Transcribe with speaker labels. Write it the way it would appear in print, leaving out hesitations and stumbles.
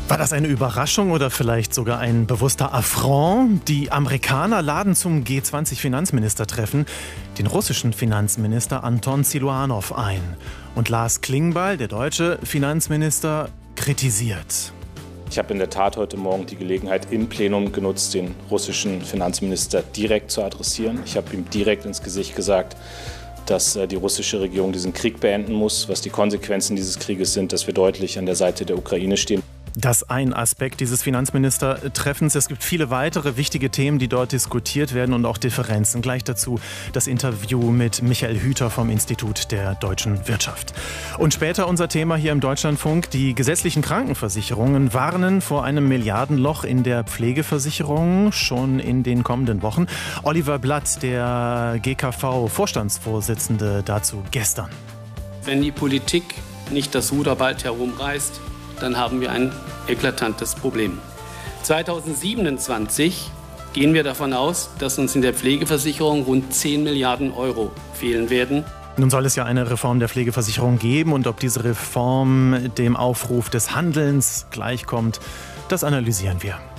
Speaker 1: War das eine Überraschung oder vielleicht sogar ein bewusster Affront? Die Amerikaner laden zum G20-Finanzministertreffen den russischen Finanzminister Anton Siluanow ein. Und Lars Klingbeil, der deutsche Finanzminister, kritisiert.
Speaker 2: Ich habe in der Tat heute Morgen die Gelegenheit im Plenum genutzt, den russischen Finanzminister direkt zu adressieren. Ich habe ihm direkt ins Gesicht gesagt, dass die russische Regierung diesen Krieg beenden muss, was die Konsequenzen dieses Krieges sind, dass wir deutlich an der Seite der Ukraine stehen.
Speaker 1: Das ein Aspekt dieses Finanzministertreffens. Es gibt viele weitere wichtige Themen, die dort diskutiert werden und auch Differenzen. Gleich dazu das Interview mit Michael Hüter vom Institut der deutschen Wirtschaft. Und später unser Thema hier im Deutschlandfunk. Die gesetzlichen Krankenversicherungen warnen vor einem Milliardenloch in der Pflegeversicherung schon in den kommenden Wochen. Oliver Blatt, der GKV-Vorstandsvorsitzende, dazu gestern.
Speaker 3: Wenn die Politik nicht das Ruder bald herumreißt, dann haben wir ein eklatantes Problem. 2027 gehen wir davon aus, dass uns in der Pflegeversicherung rund 10 Milliarden Euro fehlen werden.
Speaker 1: Nun soll es ja eine Reform der Pflegeversicherung geben und ob diese Reform dem Aufruf des Handelns gleichkommt, das analysieren wir.